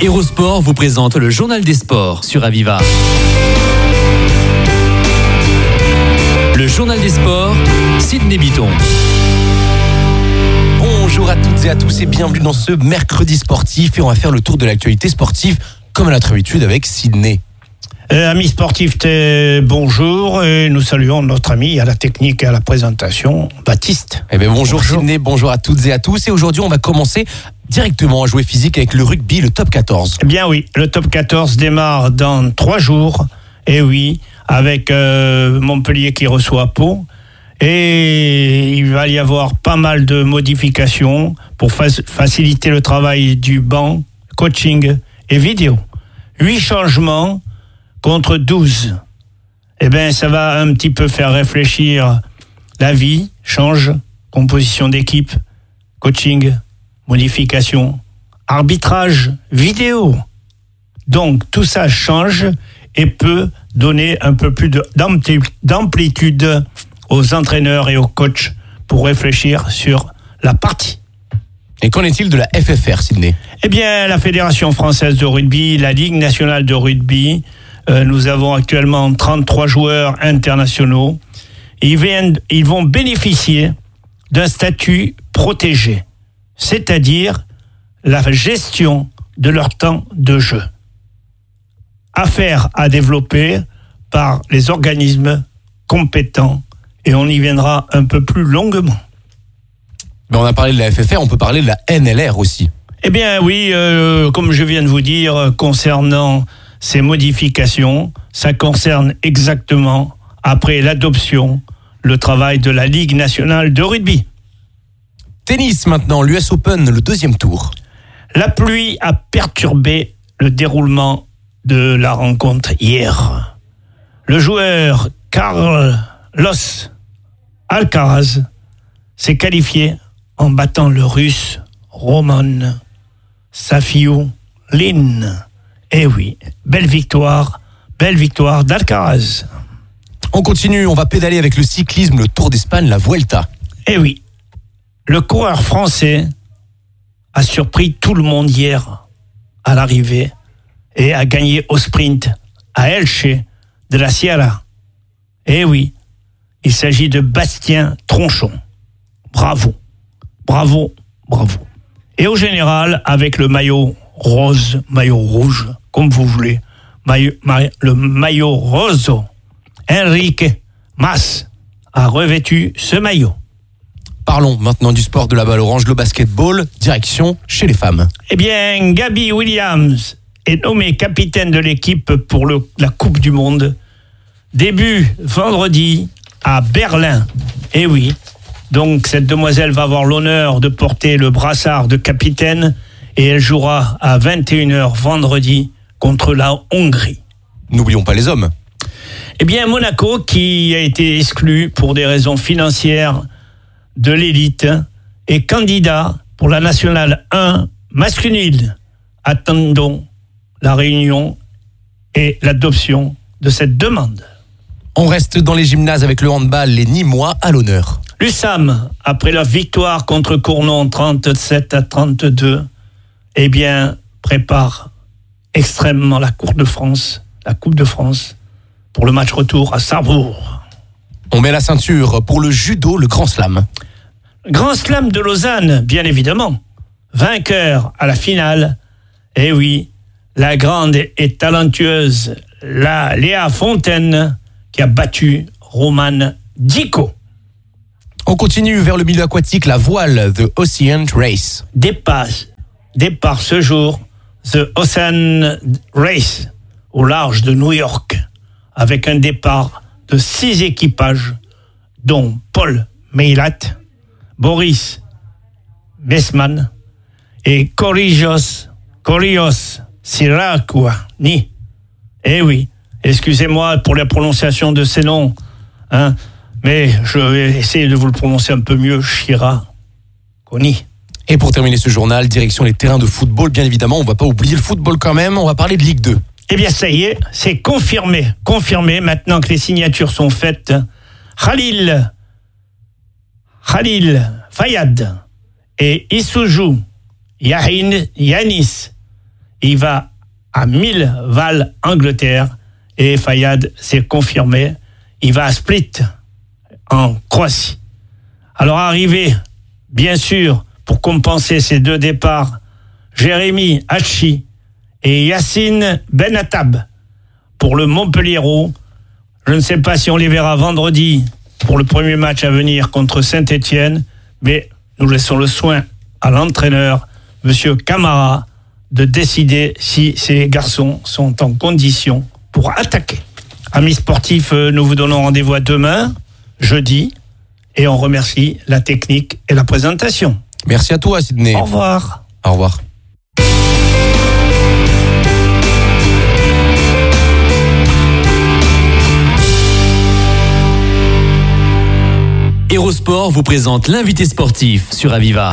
Hérosport vous présente le journal des sports sur Aviva. Le journal des sports, Sydney Bitton. Bonjour à toutes et à tous et bienvenue dans ce mercredi sportif et on va faire le tour de l'actualité sportive comme à notre habitude avec Sydney. Amis sportifs, bonjour et nous saluons notre ami à la technique et à la présentation, Baptiste. Bonjour Sydney, bonjour à toutes et à tous et aujourd'hui on va commencer directement à jouer physique avec le rugby, le top 14. Eh bien oui, le top 14 démarre dans 3 jours, et oui, avec Montpellier qui reçoit Pau. Et il va y avoir pas mal de modifications pour faciliter le travail du banc, coaching et vidéo. 8 changements contre 12. Eh bien, ça va un petit peu faire réfléchir. La vie change, composition d'équipe, coaching, modification, arbitrage, vidéo. Donc, tout ça change et peut donner un peu plus d'amplitude aux entraîneurs et aux coachs pour réfléchir sur la partie. Et qu'en est-il de la FFR, Sydney ? Eh bien, la Fédération française de rugby, la Ligue nationale de rugby, nous avons actuellement 33 joueurs internationaux. Ils vont bénéficier d'un statut protégé, c'est-à-dire la gestion de leur temps de jeu. Affaire à développer par les organismes compétents et on y viendra un peu plus longuement. Mais on a parlé de la FFR, on peut parler de la NLR aussi. Eh bien oui, comme je viens de vous dire, concernant ces modifications, ça concerne exactement, après l'adoption, le travail de la Ligue nationale de rugby. Tennis maintenant, l'US Open, le 2e tour. La pluie a perturbé le déroulement de la rencontre hier. Le joueur Carlos Alcaraz s'est qualifié en battant le Russe Roman Safiullin. Eh oui, belle victoire d'Alcaraz. On continue, on va pédaler avec le cyclisme, le Tour d'Espagne, la Vuelta. Eh oui, le coureur français a surpris tout le monde hier à l'arrivée et a gagné au sprint à Elche de la Sierra. Eh oui, il s'agit de Bastien Tronchon. Bravo. Et au général, avec le maillot rose, maillot rouge, comme vous voulez, le maillot rose, Enrique Mas a revêtu ce maillot. Parlons maintenant du sport de la balle orange, le basketball, direction chez les femmes. Eh bien, Gabby Williams est nommée capitaine de l'équipe pour la Coupe du Monde. Début vendredi à Berlin. Eh oui, donc cette demoiselle va avoir l'honneur de porter le brassard de capitaine et elle jouera à 21h vendredi contre la Hongrie. N'oublions pas les hommes. Eh bien, Monaco, qui a été exclu pour des raisons financières de l'élite, est candidat pour la nationale 1 masculine. Attendons la réunion et l'adoption de cette demande. On reste dans les gymnases avec le handball, les Nîmois à l'honneur. L'USAM, après leur victoire contre Cournon 37-32, eh bien, prépare extrêmement la Coupe de France pour le match retour à Sarrebourg. On met la ceinture pour le judo, le Grand Slam. Grand Slam de Lausanne, bien évidemment. Vainqueur à la finale. Eh oui, la grande et talentueuse Léa Fontaine qui a battu Romane Dico. On continue vers le milieu aquatique, la voile, The Ocean Race. Départ ce jour, The Ocean Race, au large de New York, avec un départ de 6 équipages, dont Paul Meilat, Boris Messman et Korrios Siracuani. Eh oui, excusez-moi pour la prononciation de ces noms, mais je vais essayer de vous le prononcer un peu mieux, Siracuani. Et pour terminer ce journal, direction les terrains de football, bien évidemment, on ne va pas oublier le football quand même, on va parler de Ligue 2. Eh bien ça y est, c'est confirmé, maintenant que les signatures sont faites. Khalil Fayad et Isuju Yanis il va à Millwall, Angleterre, et Fayad s'est confirmé, il va à Split, en Croatie. Alors arrivé, bien sûr, pour compenser ces 2 départs, Jérémy Hachi et Yacine Benatab pour le Montpelliérault. Je ne sais pas si on les verra vendredi pour le premier match à venir contre Saint-Étienne, mais nous laissons le soin à l'entraîneur, Monsieur Camara, de décider si ces garçons sont en condition pour attaquer. Amis sportifs, nous vous donnons rendez-vous à demain, jeudi, et on remercie la technique et la présentation. Merci à toi, Sidney. Au revoir. Au revoir. Hérosport vous présente l'invité sportif sur Aviva.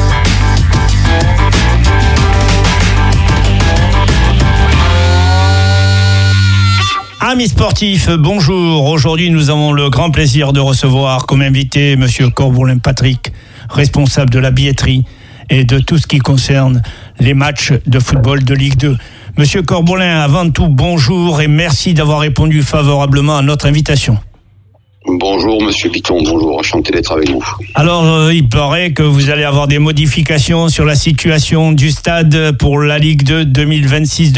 Amis sportifs, bonjour. Aujourd'hui, nous avons le grand plaisir de recevoir comme invité Monsieur Corboulin Patrick, responsable de la billetterie et de tout ce qui concerne les matchs de football de Ligue 2. Monsieur Corboulin, avant tout, bonjour et merci d'avoir répondu favorablement à notre invitation. Bonjour Monsieur Piton, bonjour, enchanté d'être avec vous. Alors, il paraît que vous allez avoir des modifications sur la situation du stade pour la Ligue 2 2026-2027 ?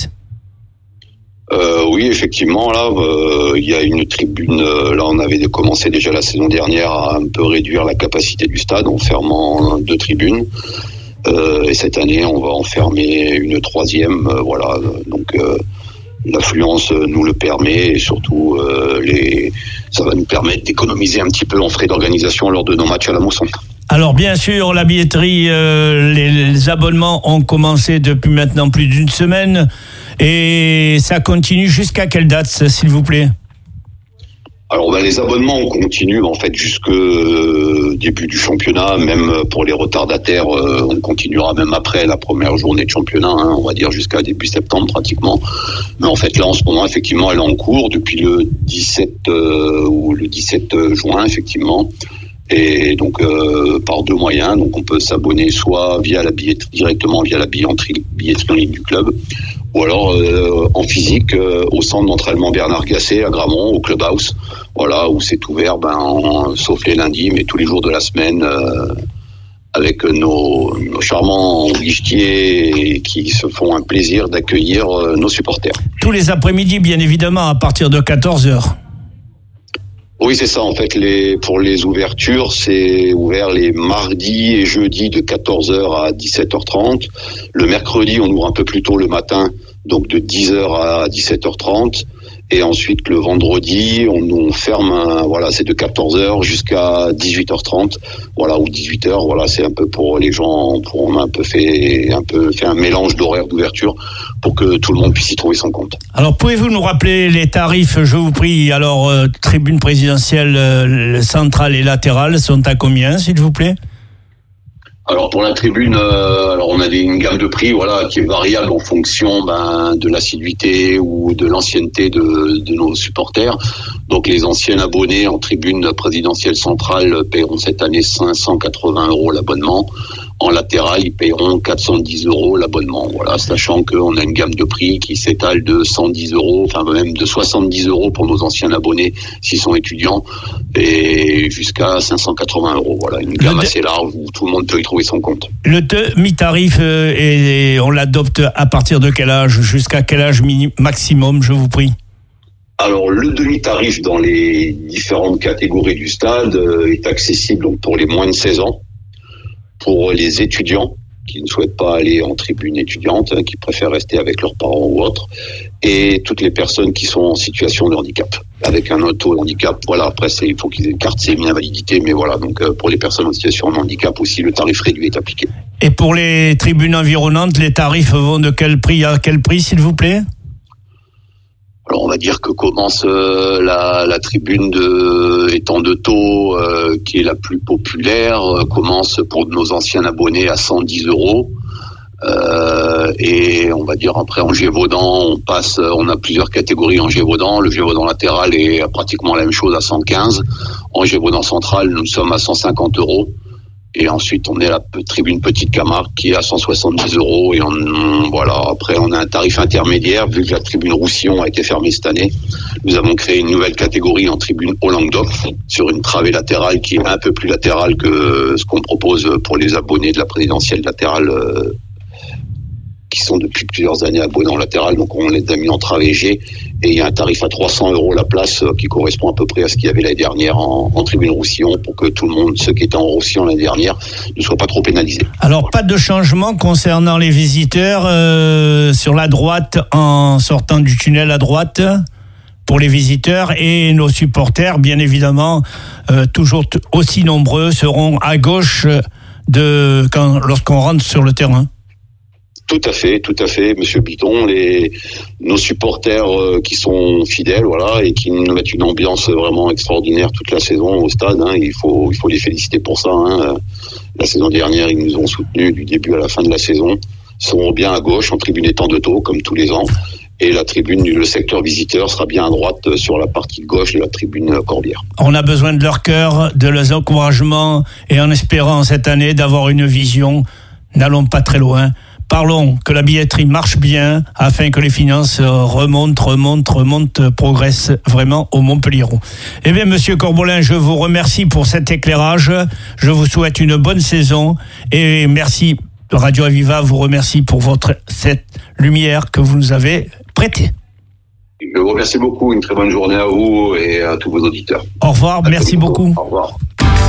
Oui, effectivement, là, il y a une tribune. Là, on avait commencé déjà la saison dernière à un peu réduire la capacité du stade en fermant 2 tribunes. Et cette année, on va en fermer une 3e. Voilà, donc l'affluence nous le permet et surtout, ça va nous permettre d'économiser un petit peu en frais d'organisation lors de nos matchs à la Mousson. Alors bien sûr, la billetterie, les abonnements ont commencé depuis maintenant plus d'1 semaine et ça continue jusqu'à quelle date, s'il vous plaît ? Alors les abonnements, on continue en fait jusqu'au début du championnat, même pour les retardataires, on continuera même après la première journée de championnat, on va dire jusqu'à début septembre pratiquement. Mais en fait là en ce moment effectivement elle est en cours depuis le 17 juin effectivement. Et donc par 2 moyens, donc on peut s'abonner soit via la billetterie, directement via la billetterie en ligne du club, ou alors en physique au centre d'entraînement Bernard Gasset à Gramont, au Clubhouse, voilà, où c'est ouvert sauf les lundis, mais tous les jours de la semaine avec nos charmants guichetiers qui se font un plaisir d'accueillir nos supporters. Tous les après-midi, bien évidemment, à partir de 14h. Oui, c'est ça. En fait, pour les ouvertures, c'est ouvert les mardis et jeudis de 14h à 17h30. Le mercredi, on ouvre un peu plus tôt le matin, donc de 10h à 17h30. Et ensuite, le vendredi, on ferme, c'est de 14h jusqu'à 18h30, voilà, ou 18h, voilà, c'est un peu pour les gens, on a un peu fait un mélange d'horaires d'ouverture pour que tout le monde puisse y trouver son compte. Alors, pouvez-vous nous rappeler les tarifs, je vous prie, alors, tribune présidentielle centrale et latérale sont à combien, s'il vous plaît ? Alors pour la tribune, on a une gamme de prix, voilà, qui est variable en fonction de l'assiduité ou de l'ancienneté de nos supporters. Donc les anciens abonnés en tribune présidentielle centrale paieront cette année 580 € l'abonnement. En latéral, ils paieront 410 € l'abonnement. Voilà, sachant qu'on a une gamme de prix qui s'étale de 110 €, enfin même de 70 € pour nos anciens abonnés s'ils sont étudiants, et jusqu'à 580 €. Voilà, une gamme assez large où tout le monde peut y trouver son compte. Le demi-tarif, on l'adopte à partir de quel âge ? Jusqu'à quel âge maximum, je vous prie ? Alors, le demi-tarif dans les différentes catégories du stade est accessible donc pour les moins de 16 ans. Pour les étudiants qui ne souhaitent pas aller en tribune étudiante, qui préfèrent rester avec leurs parents ou autres, et toutes les personnes qui sont en situation de handicap, avec un auto handicap. Voilà, après il faut qu'ils aient une carte semi-invalidité, mais voilà, donc pour les personnes en situation de handicap aussi, le tarif réduit est appliqué. Et pour les tribunes environnantes, les tarifs vont de quel prix à quel prix, s'il vous plaît ? Alors on va dire que commence la tribune étant de taux qui est la plus populaire, commence pour nos anciens abonnés à 110 €. Et on va dire après en Gévaudan, on a plusieurs catégories en Gévaudan. Le Gévaudan latéral est pratiquement la même chose à 115. En Gévaudan central, nous sommes à 150 €. Et ensuite, on est à la tribune Petite Camargue qui est à 170 €. Et voilà. Après, on a un tarif intermédiaire. Vu que la tribune Roussillon a été fermée cette année, nous avons créé une nouvelle catégorie en tribune au Languedoc sur une travée latérale qui est un peu plus latérale que ce qu'on propose pour les abonnés de la présidentielle latérale qui sont depuis plusieurs années abonnés en latéral. Donc, on les a mis en travée G. Et il y a un tarif à 300 € la place qui correspond à peu près à ce qu'il y avait l'année dernière en tribune Roussillon pour que tout le monde, ceux qui étaient en Roussillon l'année dernière, ne soient pas trop pénalisés. Alors, pas de changement concernant les visiteurs sur la droite en sortant du tunnel à droite pour les visiteurs, et nos supporters, bien évidemment, toujours aussi nombreux, seront à gauche lorsqu'on rentre sur le terrain. Tout à fait, Monsieur Piton. Nos supporters qui sont fidèles, voilà, et qui nous mettent une ambiance vraiment extraordinaire toute la saison au stade. Il faut les féliciter pour ça. La saison dernière, ils nous ont soutenus du début à la fin de la saison. Ils seront bien à gauche en tribune Étang-de-Thau, comme tous les ans. Et la tribune, le secteur visiteur sera bien à droite sur la partie gauche de la tribune Corbière. On a besoin de leur cœur, de leurs encouragements, et en espérant cette année d'avoir une vision. N'allons pas très loin. Parlons que la billetterie marche bien afin que les finances remontent, progressent vraiment au Montpelliéraud. Eh bien, Monsieur Corbolin, je vous remercie pour cet éclairage. Je vous souhaite une bonne saison et merci. Radio Aviva vous remercie pour cette lumière que vous nous avez prêtée. Je vous remercie beaucoup. Une très bonne journée à vous et à tous vos auditeurs. Au revoir. Merci beaucoup. Au revoir.